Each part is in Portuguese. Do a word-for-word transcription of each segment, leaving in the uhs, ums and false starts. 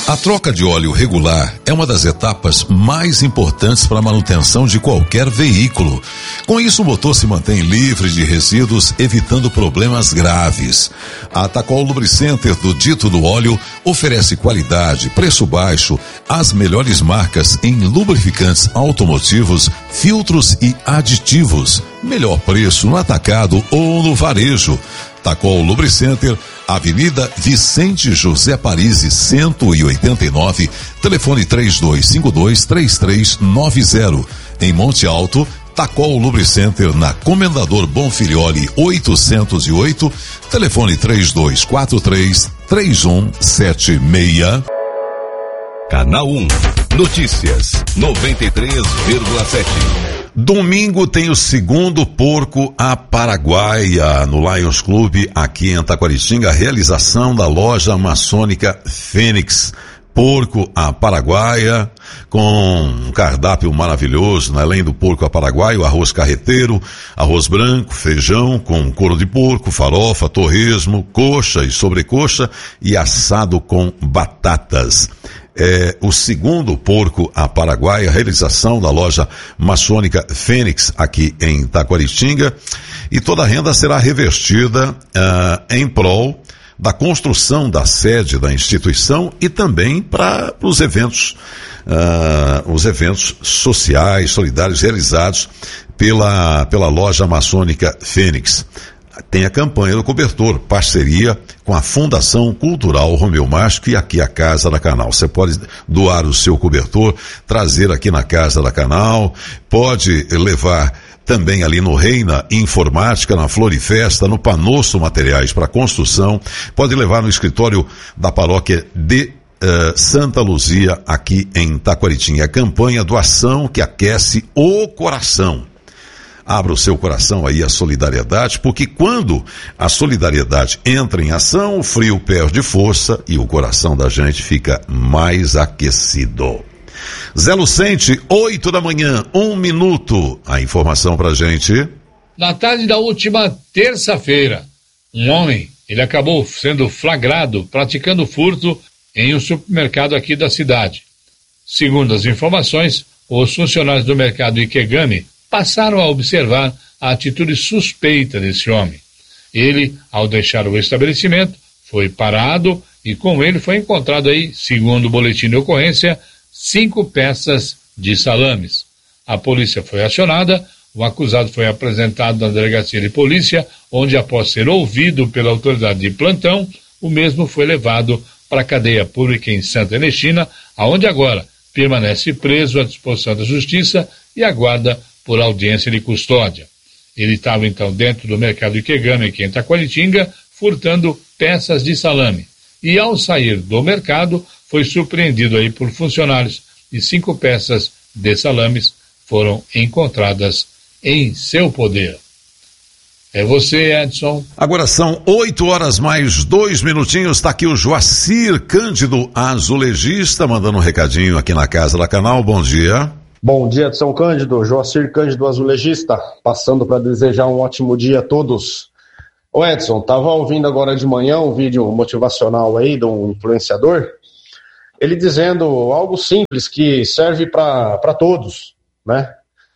A troca de óleo regular é uma das etapas mais importantes para a manutenção de qualquer veículo. Com isso, o motor se mantém livre de resíduos, evitando problemas graves. A Tacol Lubricenter do Dito do Óleo oferece qualidade, preço baixo, as melhores marcas em lubrificantes automotivos, filtros e aditivos. Melhor preço no atacado ou no varejo. Tacol Lubricenter, Avenida Vicente José Parisi, cento e oitenta e nove, telefone três dois cinco dois, três três nove zero. Em Monte Alto, Tacol Lubricenter na Comendador Bonfilioli oitocentos e oito, telefone três dois quatro três, três um sete seis. Canal um, notícias, noventa e três vírgula sete. Domingo tem o segundo porco à Paraguaia, no Lions Club, aqui em Taquaritinga, a realização da loja maçônica Fênix. Porco à Paraguaia, com um cardápio maravilhoso, né? Além do porco à Paraguaia, o arroz carreteiro, arroz branco, feijão com couro de porco, farofa, torresmo, coxa e sobrecoxa e assado com batatas. É o segundo porco à Paraguaia, realização da loja maçônica Fênix aqui em Taquaritinga, e toda a renda será revestida uh, em prol da construção da sede da instituição e também para os eventos, uh, os eventos sociais, solidários realizados pela, pela loja maçônica Fênix. Tem a campanha do cobertor, parceria com a Fundação Cultural Romeu Mágico e aqui a Casa da Canal. Você pode doar o seu cobertor, trazer aqui na Casa da Canal, pode levar também ali no Reina Informática, na Florifesta, no Panosso Materiais para Construção, pode levar no escritório da paróquia de uh, Santa Luzia, aqui em Taquaritinga. A campanha Doação que aquece o coração. Abra o seu coração aí à solidariedade, porque quando a solidariedade entra em ação, o frio perde força e o coração da gente fica mais aquecido. Zé Lucente, oito da manhã, um minuto. A informação pra gente. Na tarde da última terça-feira, um homem, ele acabou sendo flagrado praticando furto em um supermercado aqui da cidade. Segundo as informações, os funcionários do mercado Ikegami passaram a observar a atitude suspeita desse homem. Ele, ao deixar o estabelecimento, foi parado e com ele foi encontrado aí, segundo o boletim de ocorrência, cinco peças de salames. A polícia foi acionada, o acusado foi apresentado na delegacia de polícia, onde, após ser ouvido pela autoridade de plantão, o mesmo foi levado para a cadeia pública em Santa Ernestina, aonde agora permanece preso à disposição da justiça e aguarda por audiência de custódia. Ele estava então dentro do mercado Ikegami aqui em Taquaritinga, furtando peças de salame. E ao sair do mercado, foi surpreendido aí por funcionários e cinco peças de salames foram encontradas em seu poder. É você, Edson. Agora são oito horas mais dois minutinhos. Está aqui o Joacir Cândido, azulejista, mandando um recadinho aqui na Casa da Canal. Bom dia. Bom dia, Edson Cândido, Joacir Cândido, azulejista, passando para desejar um ótimo dia a todos. Ô Edson, estava ouvindo agora de manhã um vídeo motivacional aí de um influenciador, ele dizendo algo simples que serve para todos, né?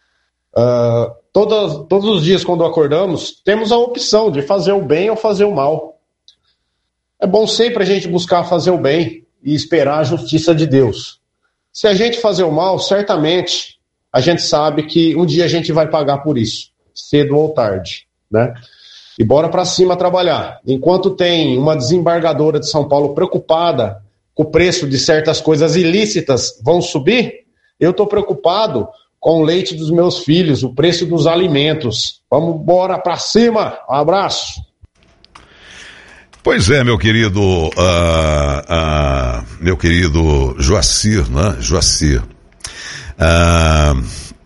Uh, todos, todos os dias quando acordamos, temos a opção de fazer o bem ou fazer o mal. É bom sempre a gente buscar fazer o bem e esperar a justiça de Deus. Se a gente fazer o mal, certamente a gente sabe que um dia a gente vai pagar por isso, cedo ou tarde, né? E bora pra cima trabalhar. Enquanto tem uma desembargadora de São Paulo preocupada com o preço de certas coisas ilícitas vão subir, eu tô preocupado com o leite dos meus filhos, o preço dos alimentos. Vamos bora pra cima, um abraço. Pois é, meu querido, uh, uh, meu querido Joacir, né? Joacir. Uh,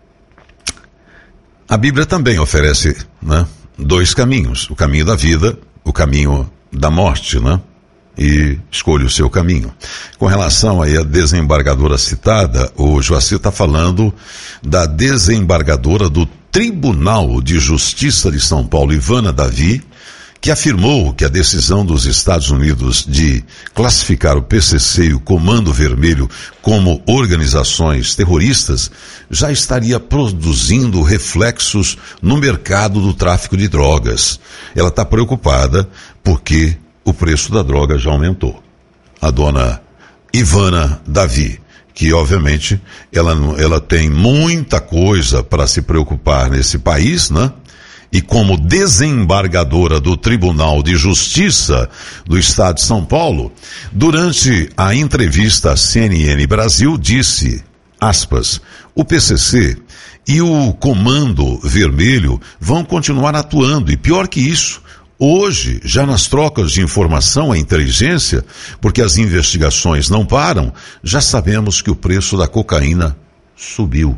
a Bíblia também oferece, né, dois caminhos: o caminho da vida, o caminho da morte, né? E escolha o seu caminho. Com relação aí à desembargadora citada, o Joacir está falando da desembargadora do Tribunal de Justiça de São Paulo, Ivana Davi, que afirmou que a decisão dos Estados Unidos de classificar o P C C e o Comando Vermelho como organizações terroristas já estaria produzindo reflexos no mercado do tráfico de drogas. Ela está preocupada porque o preço da droga já aumentou. A dona Ivana Davi, que obviamente ela, ela tem muita coisa para se preocupar nesse país, né? E como desembargadora do Tribunal de Justiça do Estado de São Paulo, durante a entrevista à C N N Brasil, disse, aspas, o P C C e o Comando Vermelho vão continuar atuando, e pior que isso, hoje, já nas trocas de informação à inteligência, porque as investigações não param, já sabemos que o preço da cocaína subiu.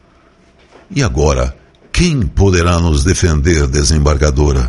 E agora, quem poderá nos defender, desembargadora?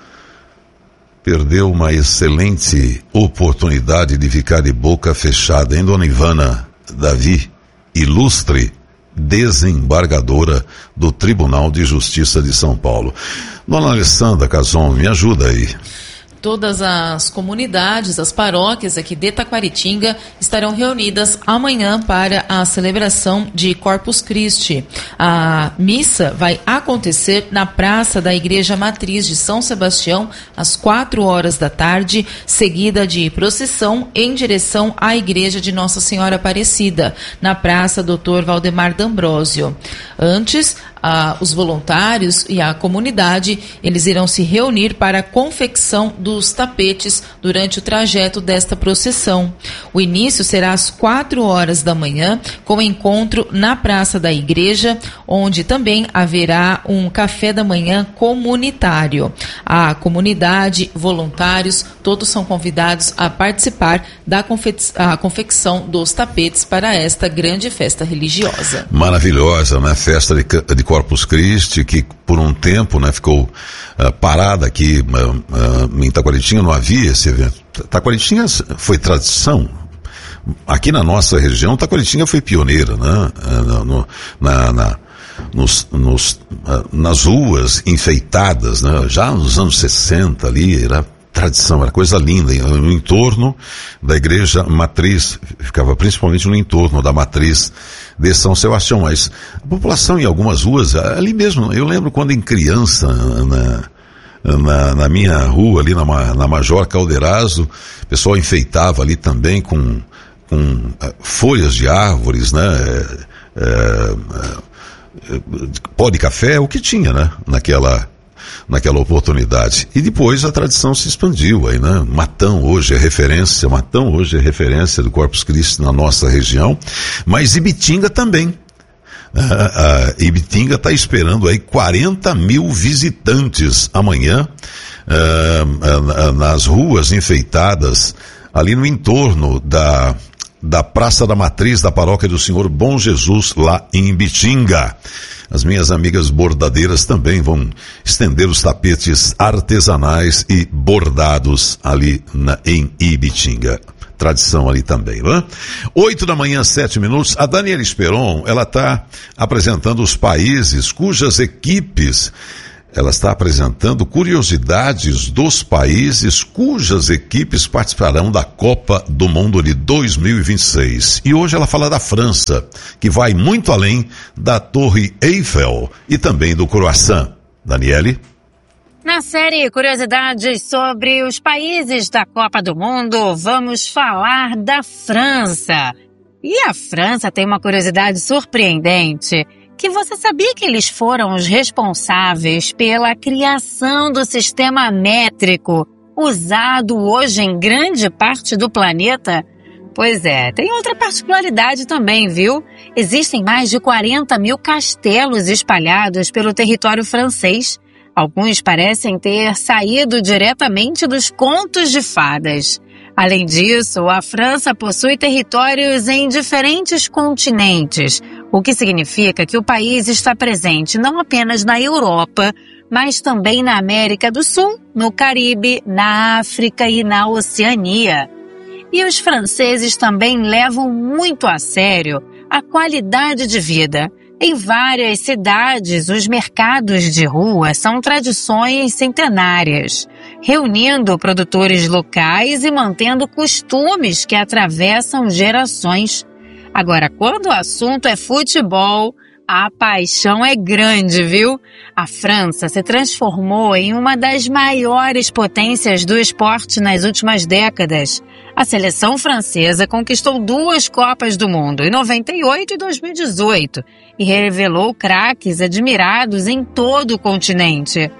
Perdeu uma excelente oportunidade de ficar de boca fechada, hein, dona Ivana Davi, ilustre desembargadora do Tribunal de Justiça de São Paulo. Dona Alessandra Cason, me ajuda aí. Todas as comunidades, as paróquias aqui de Taquaritinga estarão reunidas amanhã para a celebração de Corpus Christi. A missa vai acontecer na Praça da Igreja Matriz de São Sebastião, às quatro horas da tarde, seguida de procissão em direção à Igreja de Nossa Senhora Aparecida, na Praça doutor Valdemar D'Ambrosio. Antes, Ah, os voluntários e a comunidade, eles irão se reunir para a confecção dos tapetes durante o trajeto desta procissão. O início será às quatro horas da manhã, com encontro na Praça da Igreja, onde também haverá um café da manhã comunitário. A comunidade, voluntários, todos são convidados a participar da confe- a confecção dos tapetes para esta grande festa religiosa. Maravilhosa, né? Festa de, de Corpus Christi, que por um tempo, né, ficou uh, parada aqui uh, uh, em Taquaritinga, não havia esse evento. Taquaritinga foi tradição. Aqui na nossa região, Taquaritinga foi pioneira, né? Uh, no, na, na, nos, nos, uh, nas ruas enfeitadas, né? Já nos anos sessenta ali, era tradição, era coisa linda. No entorno da igreja matriz, ficava principalmente no entorno da matriz de São Sebastião, mas a população em algumas ruas, ali mesmo, eu lembro quando em criança, na, na, na minha rua, ali na, na Major Caldeirazo, o pessoal enfeitava ali também com, com uh, folhas de árvores, né, é, é, pó de café, o que tinha, né, naquela naquela oportunidade. E depois a tradição se expandiu aí, né? Matão hoje é referência, Matão hoje é referência do Corpus Christi na nossa região, mas Ibitinga também. A, a Ibitinga está esperando aí quarenta mil visitantes amanhã, a, a, nas ruas enfeitadas, ali no entorno da, da Praça da Matriz da Paróquia do Senhor Bom Jesus, lá em Ibitinga. As minhas amigas bordadeiras também vão estender os tapetes artesanais e bordados ali na, em Ibitinga. Tradição ali também, não é? Oito da manhã, sete minutos. A Daniela Esperon, ela está apresentando os países cujas equipes, ela está apresentando curiosidades dos países cujas equipes participarão da Copa do Mundo de dois mil e vinte e seis. E hoje ela fala da França, que vai muito além da Torre Eiffel e também do croissant. Daniele? Na série Curiosidades sobre os países da Copa do Mundo, vamos falar da França. E a França tem uma curiosidade surpreendente, que você sabia que eles foram os responsáveis pela criação do sistema métrico, usado hoje em grande parte do planeta? Pois é, tem outra particularidade também, viu? Existem mais de quarenta mil castelos espalhados pelo território francês. Alguns parecem ter saído diretamente dos contos de fadas. Além disso, a França possui territórios em diferentes continentes, o que significa que o país está presente não apenas na Europa, mas também na América do Sul, no Caribe, na África e na Oceania. E os franceses também levam muito a sério a qualidade de vida. Em várias cidades, os mercados de rua são tradições centenárias. reunindo produtores locais e mantendo costumes que atravessam gerações. Agora, quando o assunto é futebol, a paixão é grande, viu? A França se transformou em uma das maiores potências do esporte nas últimas décadas. A seleção francesa conquistou duas Copas do Mundo, em noventa e oito e dois mil e dezoito, e revelou craques admirados em todo o continente.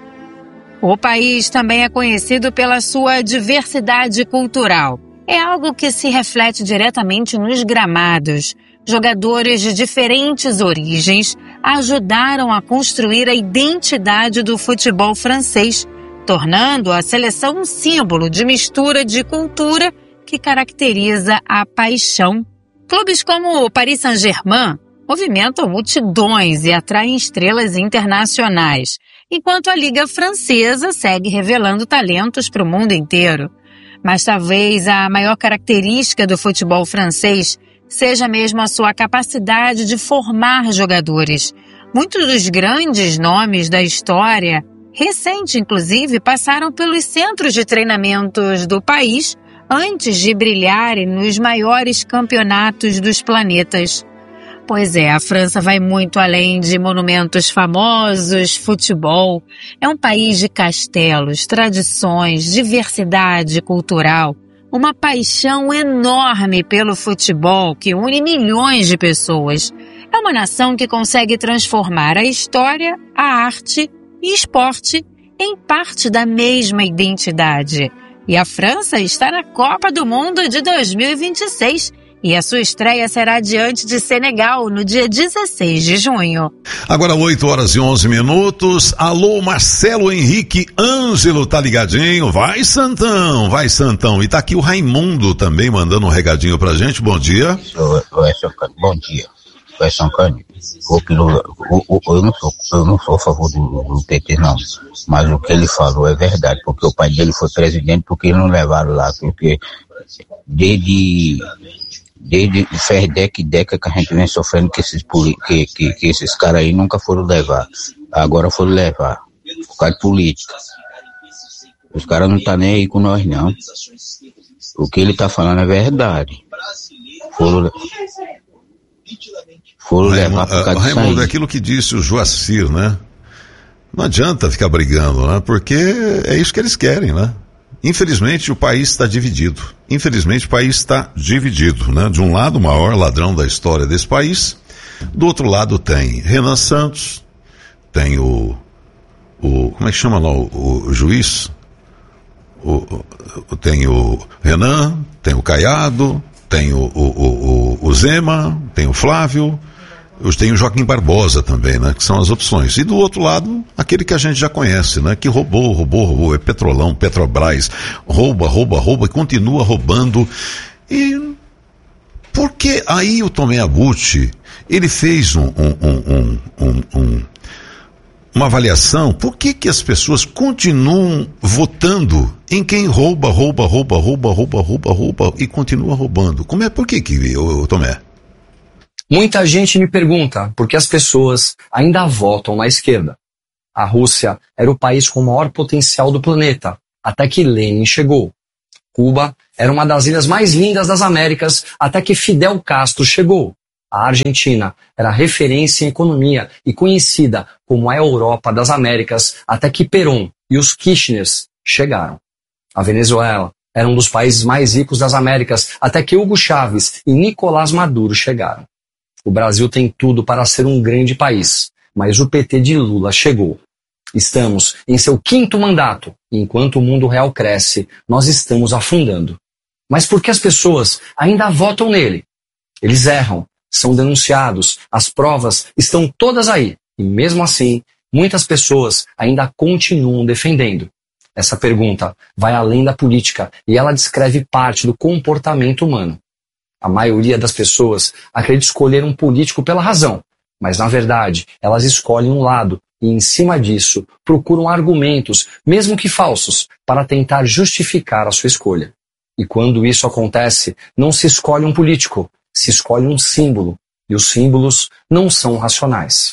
O país também é conhecido pela sua diversidade cultural. É algo que se reflete diretamente nos gramados. Jogadores de diferentes origens ajudaram a construir a identidade do futebol francês, tornando a seleção um símbolo de mistura de cultura que caracteriza a paixão. Clubes como o Paris Saint-Germain movimentam multidões e atraem estrelas internacionais, enquanto a Liga Francesa segue revelando talentos para o mundo inteiro. Mas talvez a maior característica do futebol francês seja mesmo a sua capacidade de formar jogadores. Muitos dos grandes nomes da história recente, inclusive, passaram pelos centros de treinamentos do país antes de brilharem nos maiores campeonatos dos planetas. Pois é, a França vai muito além de monumentos famosos, futebol. É um país de castelos, tradições, diversidade cultural, uma paixão enorme pelo futebol que une milhões de pessoas. É uma nação que consegue transformar a história, a arte e esporte em parte da mesma identidade. E a França está na Copa do Mundo de dois mil e vinte e seis e a sua estreia será diante de Senegal no dia dezesseis de junho. Agora oito horas e onze minutos. Alô, Marcelo Henrique Ângelo, tá ligadinho? Vai, Santão, vai, Santão. E tá aqui o Raimundo também mandando um regadinho pra gente. Bom dia. Bom dia. São Cândido, eu não sou, eu não sou a favor do, do P T, não, mas o que ele falou é verdade, porque o pai dele foi presidente, porque eles não levaram lá, porque desde, desde Ferdec e Deca que a gente vem sofrendo que esses, que, que, que esses caras aí nunca foram levar, agora foram levar, por causa de política. Os caras não tá nem aí com nós, não. O que ele tá falando é verdade. Foram... Foram levar por causa disso aí. Raimundo, é aquilo que disse o Joacir, né? Não adianta ficar brigando, né? Porque é isso que eles querem, né? Infelizmente o país está dividido. Infelizmente o país está dividido, né? De um lado, o maior ladrão da história desse país. Do outro lado tem Renan Santos, tem o, o como é que chama lá o, o juiz? O, o, tem o Renan, tem o Caiado, tem o, o, o, o Zema, tem o Flávio, tem o Joaquim Barbosa também, né? Que são as opções. E do outro lado, aquele que a gente já conhece, né? Que roubou, roubou, roubou, é Petrolão, Petrobras, rouba, rouba, rouba e continua roubando. E por que aí o Tomé Abuti, ele fez um, um, um, um, um, uma avaliação, por que que as pessoas continuam votando em quem rouba, rouba, rouba, rouba, rouba, rouba, rouba e continua roubando? Como é, por que que, ô, ô, Tomé? Muita gente me pergunta por que as pessoas ainda votam na esquerda. A Rússia era o país com o maior potencial do planeta, até que Lenin chegou. Cuba era uma das ilhas mais lindas das Américas, até que Fidel Castro chegou. A Argentina era referência em economia e conhecida como a Europa das Américas, até que Perón e os Kirchners chegaram. A Venezuela era um dos países mais ricos das Américas, até que Hugo Chávez e Nicolás Maduro chegaram. O Brasil tem tudo para ser um grande país, mas o P T de Lula chegou. Estamos em seu quinto mandato, e enquanto o mundo real cresce, nós estamos afundando. Mas por que as pessoas ainda votam nele? Eles erram, são denunciados, as provas estão todas aí, e mesmo assim, muitas pessoas ainda continuam defendendo. Essa pergunta vai além da política e ela descreve parte do comportamento humano. A maioria das pessoas acredita escolher um político pela razão, mas na verdade elas escolhem um lado e em cima disso procuram argumentos, mesmo que falsos, para tentar justificar a sua escolha. E quando isso acontece, não se escolhe um político, se escolhe um símbolo, e os símbolos não são racionais.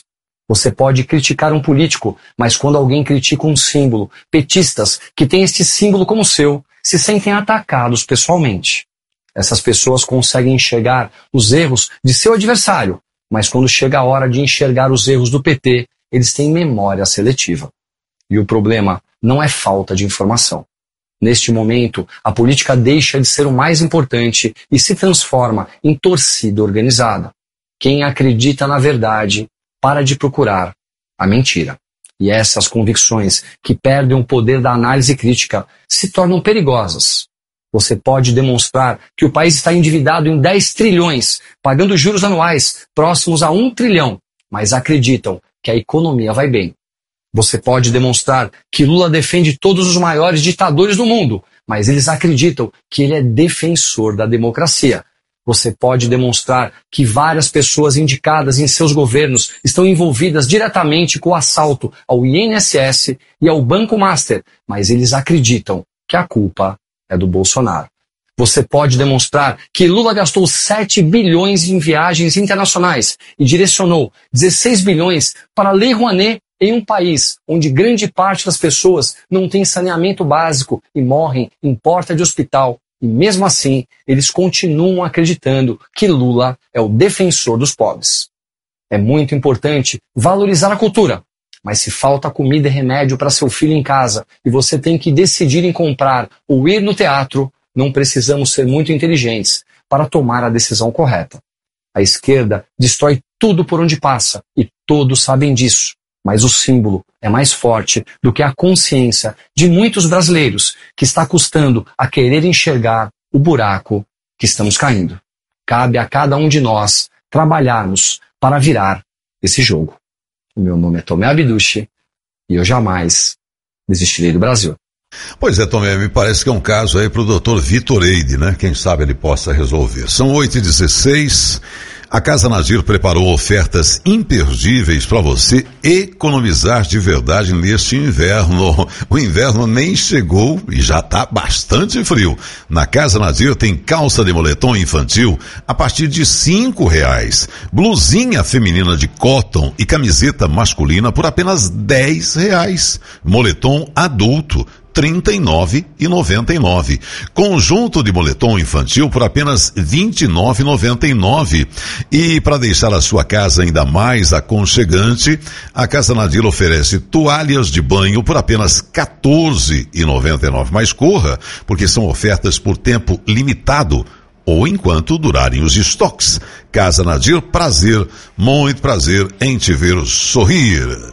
Você pode criticar um político, mas quando alguém critica um símbolo, petistas que têm este símbolo como seu, se sentem atacados pessoalmente. Essas pessoas conseguem enxergar os erros de seu adversário, mas quando chega a hora de enxergar os erros do P T, eles têm memória seletiva. E o problema não é falta de informação. Neste momento, a política deixa de ser o mais importante e se transforma em torcida organizada. Quem acredita na verdade para de procurar a mentira. E essas convicções que perdem o poder da análise crítica se tornam perigosas. Você pode demonstrar que o país está endividado em dez trilhões, pagando juros anuais próximos a um trilhão, mas acreditam que a economia vai bem. Você pode demonstrar que Lula defende todos os maiores ditadores do mundo, mas eles acreditam que ele é defensor da democracia. Você pode demonstrar que várias pessoas indicadas em seus governos estão envolvidas diretamente com o assalto ao I N S S e ao Banco Master, mas eles acreditam que a culpa é do Bolsonaro. Você pode demonstrar que Lula gastou sete bilhões em viagens internacionais e direcionou dezesseis bilhões para a Lei Rouanet em um país onde grande parte das pessoas não tem saneamento básico e morrem em porta de hospital. E mesmo assim, eles continuam acreditando que Lula é o defensor dos pobres. É muito importante valorizar a cultura, mas se falta comida e remédio para seu filho em casa e você tem que decidir em comprar ou ir no teatro, não precisamos ser muito inteligentes para tomar a decisão correta. A esquerda destrói tudo por onde passa e todos sabem disso. Mas o símbolo é mais forte do que a consciência de muitos brasileiros que está custando a querer enxergar o buraco que estamos caindo. Cabe a cada um de nós trabalharmos para virar esse jogo. O meu nome é Tomé Abdushi e eu jamais desistirei do Brasil. Pois é, Tomé, me parece que é um caso aí para o doutor Vitor Eide, né? Quem sabe ele possa resolver. São oito e dezesseis. A Casa Nadir preparou ofertas imperdíveis para você economizar de verdade neste inverno. O inverno nem chegou e já está bastante frio. Na Casa Nadir tem calça de moletom infantil a partir de cinco reais, blusinha feminina de cotton e camiseta masculina por apenas dez reais, moletom adulto trinta e nove reais e noventa e nove centavos. Conjunto de moletom infantil por apenas vinte e nove reais e noventa e nove centavos. E para deixar a sua casa ainda mais aconchegante, a Casa Nadir oferece toalhas de banho por apenas quatorze reais e noventa e nove centavos. Mas corra, porque são ofertas por tempo limitado ou enquanto durarem os estoques. Casa Nadir, prazer, muito prazer em te ver sorrir.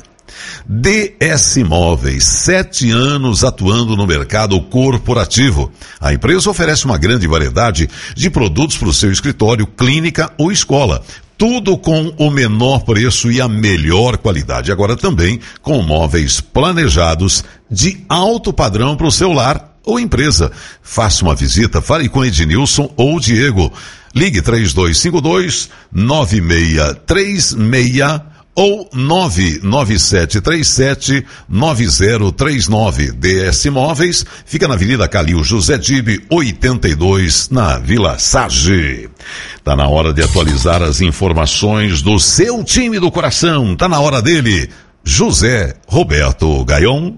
D S Móveis, sete anos atuando no mercado corporativo. A empresa oferece uma grande variedade de produtos para o seu escritório, clínica ou escola. Tudo com o menor preço e a melhor qualidade. Agora também com móveis planejados de alto padrão para o seu lar ou empresa. Faça uma visita, fale com Ednilson ou Diego. Ligue três dois cinco dois, nove seis três seis ou nove nove sete três sete nove zero três nove. D S Móveis fica na Avenida Calil José Dibe, oitenta e dois, na Vila Sage. Tá na hora de atualizar as informações do seu time do coração. Tá na hora dele, José Roberto Gaion.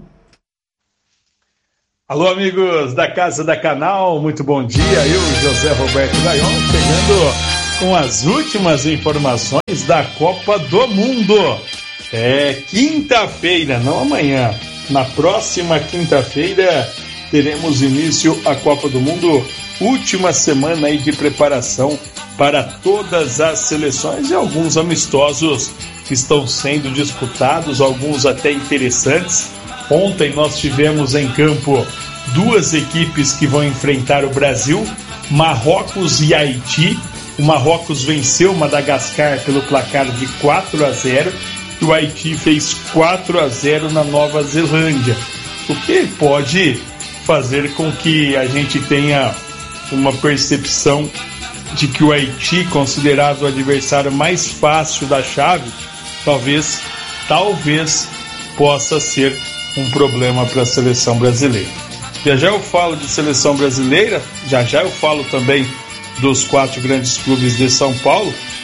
Alô, amigos da Casa da Canal, muito bom dia. Eu, José Roberto Gaion, chegando com as últimas informações da Copa do Mundo. É quinta-feira, não amanhã. Na próxima quinta-feira teremos início a Copa do Mundo, última semana aí de preparação para todas as seleções e alguns amistosos que estão sendo disputados, alguns até interessantes. Ontem nós tivemos em campo duas equipes que vão enfrentar o Brasil, Marrocos e Haiti. O Marrocos venceu Madagascar pelo placar de quatro a zero e o Haiti fez quatro a zero na Nova Zelândia, o que pode fazer com que a gente tenha uma percepção de que o Haiti, considerado o adversário mais fácil da chave, talvez, talvez possa ser um problema para a seleção brasileira. Já já eu falo de seleção brasileira, já já eu falo também dos quatro grandes clubes de São Paulo.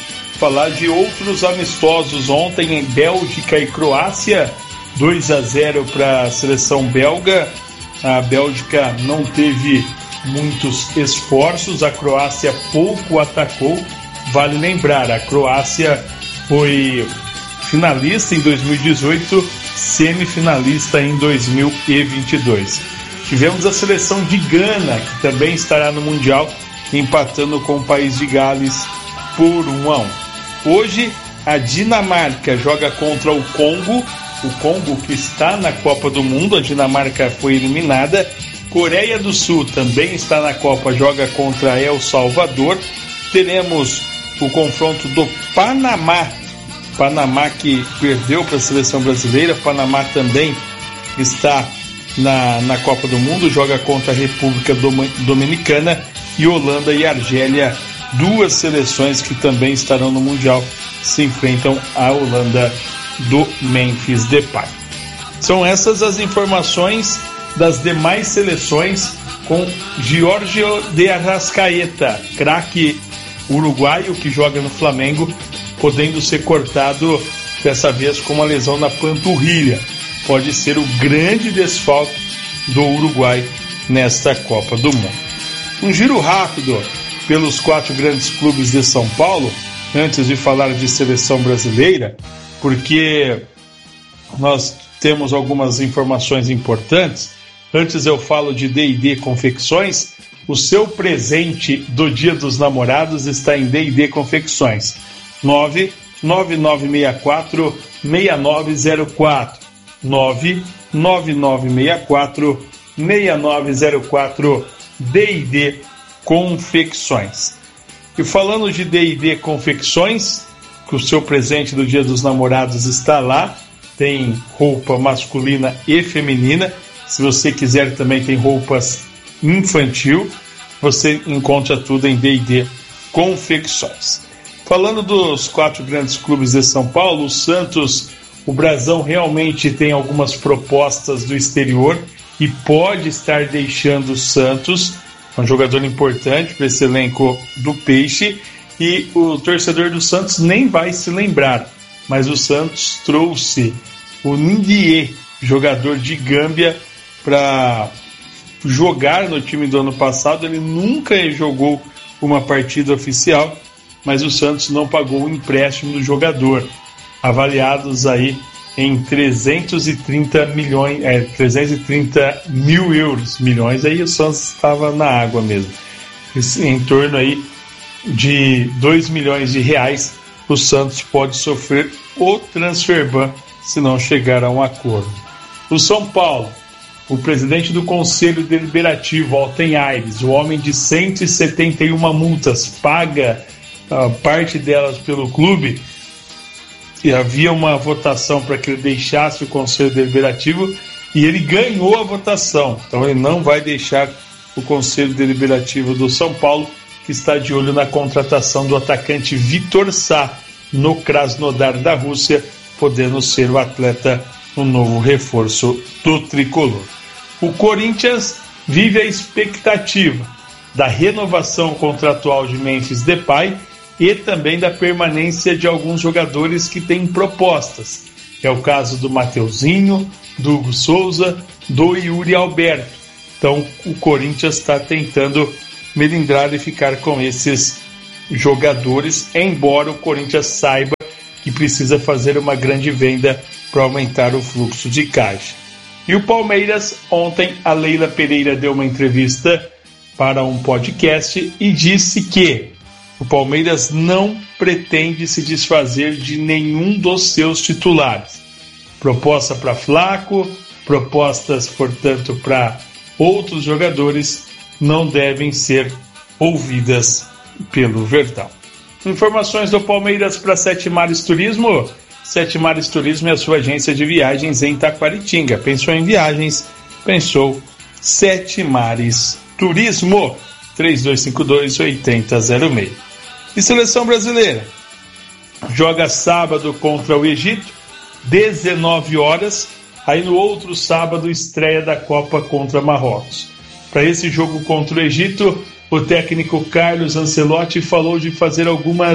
falar de outros amistosos. Ontem em Bélgica e Croácia, dois a zero para a seleção belga. A Bélgica não teve muitos esforços, a Croácia pouco atacou. Vale lembrar, a Croácia foi finalista em dois mil e dezoito, semifinalista em dois mil e vinte e dois. Tivemos a seleção de Gana, que também estará no Mundial, empatando com o país de Gales por um a um. Hoje, a Dinamarca joga contra o Congo, o Congo que está na Copa do Mundo. A Dinamarca foi eliminada. Coreia do Sul também está na Copa, joga contra El Salvador. Teremos o confronto do Panamá, Panamá que perdeu para a seleção brasileira. Panamá também está na, na Copa do Mundo, joga contra a República Dominicana. E Holanda e Argélia, duas seleções que também estarão no Mundial, se enfrentam a Holanda do Memphis Depay. São essas as informações das demais seleções, com Giorgio de Arrascaeta, craque uruguaio que joga no Flamengo, podendo ser cortado dessa vez com uma lesão na panturrilha. Pode ser o grande desfalque do Uruguai nesta Copa do Mundo. Um giro rápido pelos quatro grandes clubes de São Paulo, antes de falar de seleção brasileira, porque nós temos algumas informações importantes. Antes eu falo de D e D Confecções. O seu presente do Dia dos Namorados está em D e D Confecções. nove nove nove seis quatro seis nove zero quatro nove nove nove seis quatro seis nove zero quatro D e D Confecções. E falando de D e D Confecções, que o seu presente do Dia dos Namorados está lá, tem roupa masculina e feminina. Se você quiser, também tem roupas infantil. Você encontra tudo em D e D Confecções. Falando dos quatro grandes clubes de São Paulo, o Santos, o Brasão realmente tem algumas propostas do exterior e pode estar deixando o Santos, um jogador importante para esse elenco do Peixe, e o torcedor do Santos nem vai se lembrar, mas o Santos trouxe o Nindié, jogador de Gâmbia, para jogar no time do ano passado. Ele nunca jogou uma partida oficial, mas o Santos não pagou o empréstimo do jogador, avaliados aí em trezentos e trinta milhões, é, trezentos e trinta mil euros, milhões, aí o Santos estava na água mesmo, em torno aí de dois milhões de reais. O Santos pode sofrer o transfer ban se não chegar a um acordo. O São Paulo, o presidente do Conselho Deliberativo, Alten Aires, o homem de cento e setenta e uma multas, paga uh, parte delas pelo clube. E havia uma votação para que ele deixasse o Conselho Deliberativo e ele ganhou a votação. Então ele não vai deixar o Conselho Deliberativo do São Paulo, que está de olho na contratação do atacante Vitor Sá no Krasnodar da Rússia, podendo ser o atleta um novo reforço do tricolor. O Corinthians vive a expectativa da renovação contratual de Memphis Depay e também da permanência de alguns jogadores que têm propostas. É o caso do Mateuzinho, do Hugo Souza, do Yuri Alberto. Então o Corinthians está tentando melindrar e ficar com esses jogadores, embora o Corinthians saiba que precisa fazer uma grande venda para aumentar o fluxo de caixa. E o Palmeiras, ontem a Leila Pereira deu uma entrevista para um podcast e disse que o Palmeiras não pretende se desfazer de nenhum dos seus titulares. Proposta para Flaco, propostas, portanto, para outros jogadores não devem ser ouvidas pelo Verdão. Informações do Palmeiras para Sete Mares Turismo. Sete Mares Turismo é a sua agência de viagens em Taquaritinga. Pensou em viagens? Pensou Sete Mares Turismo. três dois cinco dois, oito zero zero seis. E Seleção Brasileira joga sábado contra o Egito, dezenove horas. Aí no outro sábado, estreia da Copa contra Marrocos. Para esse jogo contra o Egito, o técnico Carlos Ancelotti falou de fazer algumas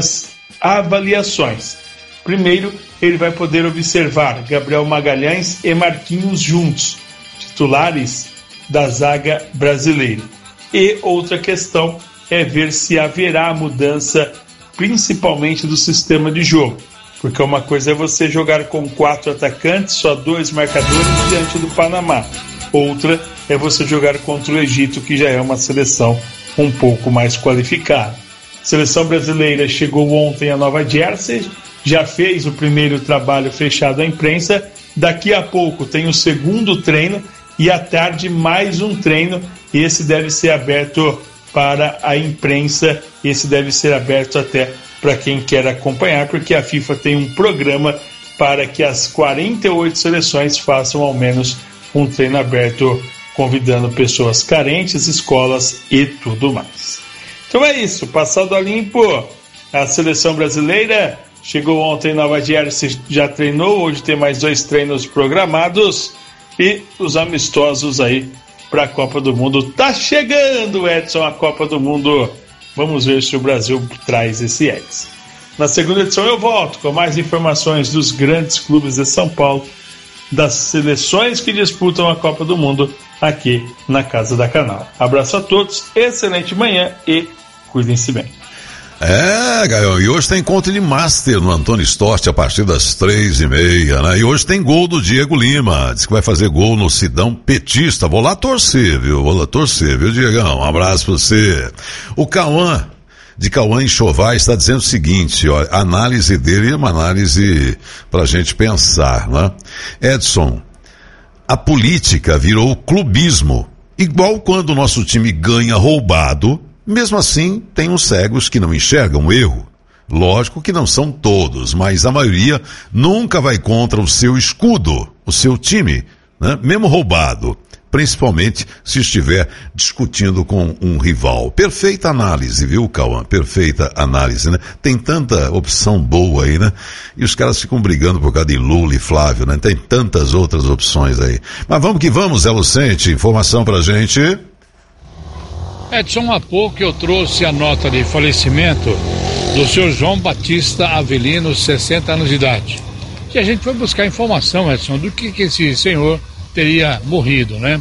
avaliações. Primeiro, ele vai poder observar Gabriel Magalhães e Marquinhos juntos, titulares da zaga brasileira. E outra questão é ver se haverá mudança, principalmente do sistema de jogo. Porque uma coisa é você jogar com quatro atacantes, só dois marcadores diante do Panamá. Outra é você jogar contra o Egito, que já é uma seleção um pouco mais qualificada. A seleção brasileira chegou ontem a Nova Jersey, já fez o primeiro trabalho fechado à imprensa. Daqui a pouco tem o segundo treino e à tarde mais um treino. Esse deve ser aberto para a imprensa, esse deve ser aberto até para quem quer acompanhar, porque a FIFA tem um programa para que as quarenta e oito seleções façam ao menos um treino aberto, convidando pessoas carentes, escolas e tudo mais. Então é isso, passado a limpo, a seleção brasileira chegou ontem em Nova Jersey, já treinou, hoje tem mais dois treinos programados e os amistosos aí para a Copa do Mundo. Tá chegando, Edson, a Copa do Mundo. Vamos ver se o Brasil traz esse ex. Na segunda edição eu volto com mais informações dos grandes clubes de São Paulo, das seleções que disputam a Copa do Mundo aqui na Casa da Canal. Abraço a todos, excelente manhã e cuidem-se bem. É, Gael, e hoje tem encontro de Master no Antônio Storti a partir das três e meia, né? E hoje tem gol do Diego Lima, diz que vai fazer gol no Sidão Petista. Vou lá torcer, viu? Vou lá torcer, viu, Diegão? Um abraço pra você. O Cauã, de Cauã Enxovar, está dizendo o seguinte, ó, a análise dele é uma análise pra gente pensar, né? Edson, a política virou clubismo, igual quando o nosso time ganha roubado. Mesmo assim, tem uns cegos que não enxergam o erro. Lógico que não são todos, mas a maioria nunca vai contra o seu escudo, o seu time, né? Mesmo roubado, principalmente se estiver discutindo com um rival. Perfeita análise, viu, Cauã? Perfeita análise, né? Tem tanta opção boa aí, né? E os caras ficam brigando por causa de Lula e Flávio, né? Tem tantas outras opções aí. Mas vamos que vamos, Zé Lucente, informação pra gente. Edson, há pouco eu trouxe a nota de falecimento do senhor João Batista Avelino, sessenta anos de idade. E a gente foi buscar informação, Edson, do que, que esse senhor teria morrido, né?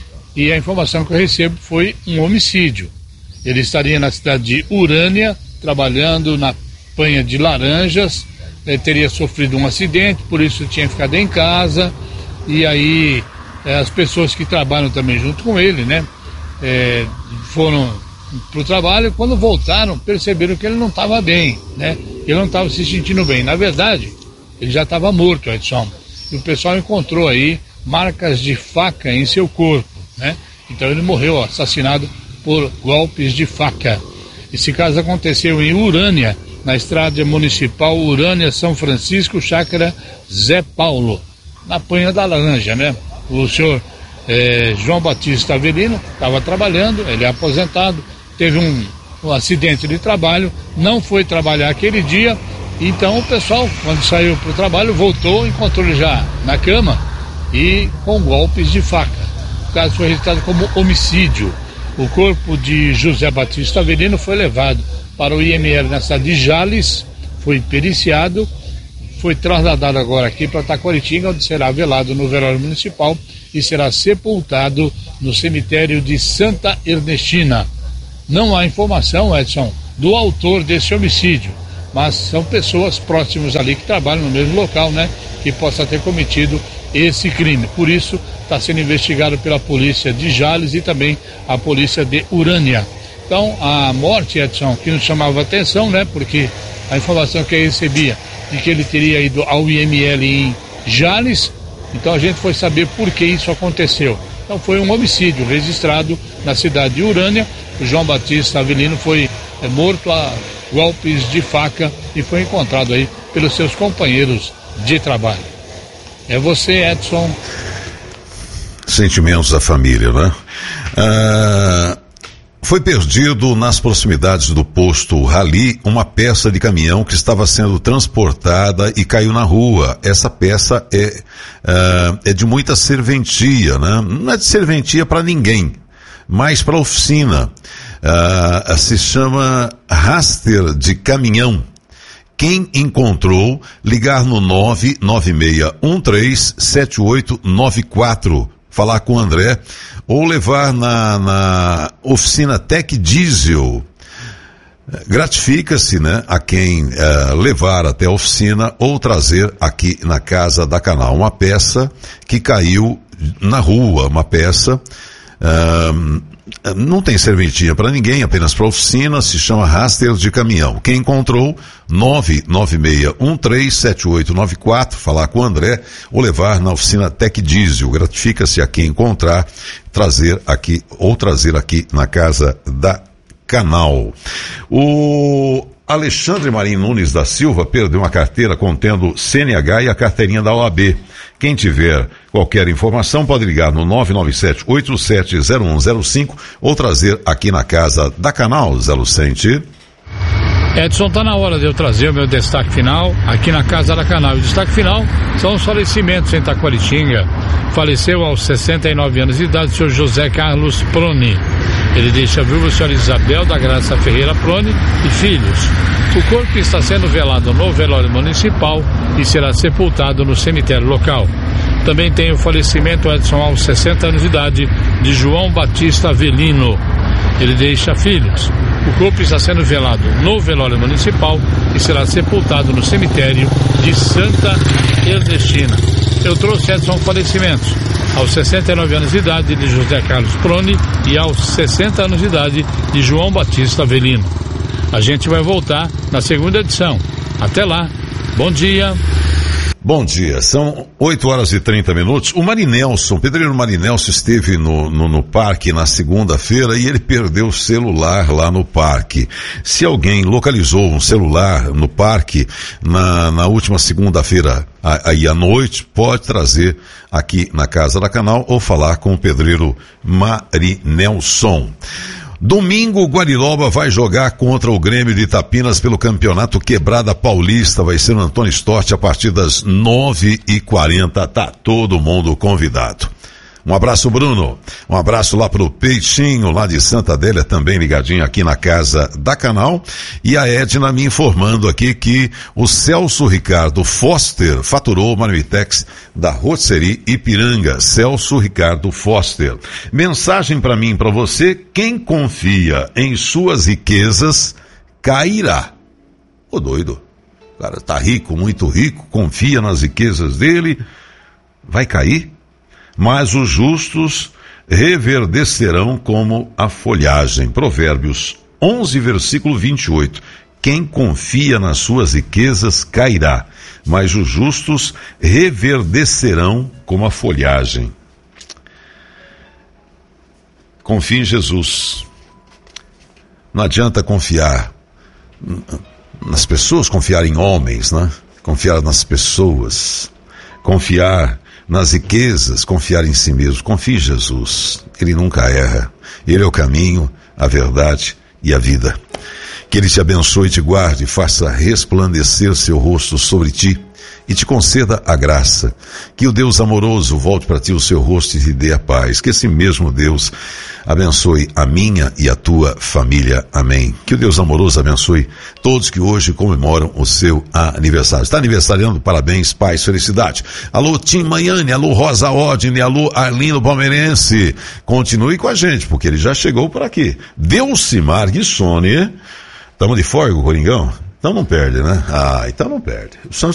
E a informação que eu recebo foi um homicídio. Ele estaria na cidade de Urânia, trabalhando na panha de laranjas, ele teria sofrido um acidente, por isso tinha ficado em casa, e aí eh, as pessoas que trabalham também junto com ele, né? É, foram para o trabalho, quando voltaram perceberam que ele não estava bem, né? Ele não estava se sentindo bem. Na verdade, ele já estava morto, Edson. E o pessoal encontrou aí marcas de faca em seu corpo, né? Então ele morreu assassinado por golpes de faca. Esse caso aconteceu em Urânia, na estrada municipal Urânia São Francisco, chácara Zé Paulo, na Panha da Laranja, né? O senhor É, João Batista Avelino estava trabalhando, ele é aposentado, teve um, um acidente de trabalho, não foi trabalhar aquele dia, então o pessoal, quando saiu para o trabalho, voltou, encontrou ele já na cama e com golpes de faca. O caso foi registrado como homicídio. O corpo de José Batista Avelino foi levado para o I M L na cidade de Jales, foi periciado, foi trasladado agora aqui para Taquaritinga, onde será velado no velório municipal e será sepultado no cemitério de Santa Ernestina. Não há informação, Edson, do autor desse homicídio, mas são pessoas próximas ali que trabalham no mesmo local, né, que possa ter cometido esse crime. Por isso, está sendo investigado pela polícia de Jales e também a polícia de Urânia. Então, a morte, Edson, que nos chamava atenção, né, porque a informação que eu recebia de que ele teria ido ao I M L em Jales, então a gente foi saber por que isso aconteceu. Então foi um homicídio registrado na cidade de Urânia. O João Batista Avelino foi é, morto a golpes de faca e foi encontrado aí pelos seus companheiros de trabalho. É você, Edson. Sentimentos da família, né? Ah, foi perdido nas proximidades do posto Rally uma peça de caminhão que estava sendo transportada e caiu na rua. Essa peça é, uh, é de muita serventia, né? Não é de serventia para ninguém, mas para a oficina. Uh, se chama raster de caminhão. Quem encontrou, ligar no nove nove seis um três sete oito nove quatro, falar com o André, ou levar na, na oficina Tec Diesel. Gratifica-se, né, a quem eh, levar até a oficina ou trazer aqui na casa da Canal uma peça que caiu na rua, uma peça, uh, não tem serventia para ninguém, apenas para a oficina, se chama raster de caminhão. Quem encontrou, nove nove seis um três sete oito nove quatro, falar com o André ou levar na oficina Tec Diesel. Gratifica-se a quem encontrar, trazer aqui ou trazer aqui na casa da Canal. O Alexandre Marim Nunes da Silva perdeu uma carteira contendo C N H e a carteirinha da O A B. Quem tiver qualquer informação pode ligar no nove nove sete oito sete zero um zero cinco ou trazer aqui na casa da Canal. Zé Lucente. Edson, tá na hora de eu trazer o meu destaque final aqui na casa da Canal. O destaque final são os falecimentos em Taquaritinga. Faleceu aos sessenta e nove anos de idade o senhor José Carlos Proni. Ele deixa viúva a senhora Isabel da Graça Ferreira Proni e filhos. O corpo está sendo velado no velório municipal e será sepultado no cemitério local. Também tem o falecimento, Edson, aos sessenta anos de idade, de João Batista Avelino. Ele deixa filhos. O corpo está sendo velado no velório municipal e será sepultado no cemitério de Santa Ernestina. Eu trouxe, Edson, falecimentos aos sessenta e nove anos de idade de José Carlos Proni e aos sessenta anos de idade de João Batista Avelino. A gente vai voltar na segunda edição. Até lá. Bom dia. Bom dia, são oito horas e trinta minutos. O Marinelson, Pedreiro Marinelson esteve no, no, no parque na segunda-feira e ele perdeu o celular lá no parque. Se alguém localizou um celular no parque na, na última segunda-feira aí à noite, pode trazer aqui na casa da Canal ou falar com o Pedreiro Marinelson. Domingo, o Guariroba vai jogar contra o Grêmio de Itapinas pelo Campeonato Quebrada Paulista. Vai ser no Antônio Storti a partir das nove e quarenta. Tá todo mundo convidado. Um abraço, Bruno. Um abraço lá pro Peixinho, lá de Santa Adélia, também ligadinho aqui na casa da Canal. E a Edna me informando aqui que o Celso Ricardo Foster faturou o Marmitex da Rotisserie Ipiranga. Celso Ricardo Foster. Mensagem para mim e para você: quem confia em suas riquezas cairá. Ô doido, o cara tá rico, muito rico, confia nas riquezas dele, vai cair? Mas os justos reverdecerão como a folhagem. Provérbios onze, versículo vinte e oito. Quem confia nas suas riquezas cairá, mas os justos reverdecerão como a folhagem. Confie em Jesus. Não adianta confiar nas pessoas, confiar em homens, né? Confiar nas pessoas, confiar nas riquezas, confiar em si mesmo. Confie em Jesus, Ele nunca erra. Ele é o caminho, a verdade e a vida. Que Ele te abençoe e te guarde, faça resplandecer seu rosto sobre ti e te conceda a graça. Que o Deus amoroso volte para ti o seu rosto e te dê a paz. Que esse mesmo Deus abençoe a minha e a tua família. Amém. Que o Deus amoroso abençoe todos que hoje comemoram o seu aniversário. Está aniversariando, parabéns, paz, felicidade. Alô, Tim Manhane, alô, Rosa Odine, alô, Arlindo Palmeirense. Continue com a gente, porque ele já chegou por aqui. Delcimar Guissone. Estamos de folga, Coringão? Então não perde, né? Ah, então não perde. O Santos